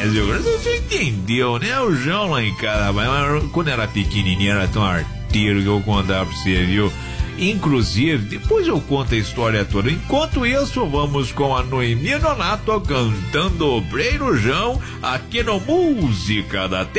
Você entendeu, né? O João lá em casa, mas quando era pequenininho, era tão arteiro que eu contava pra você, viu? Inclusive, depois eu conto a história toda. Enquanto isso, vamos com a Noemi Nonato cantando Breiro João aqui no Música da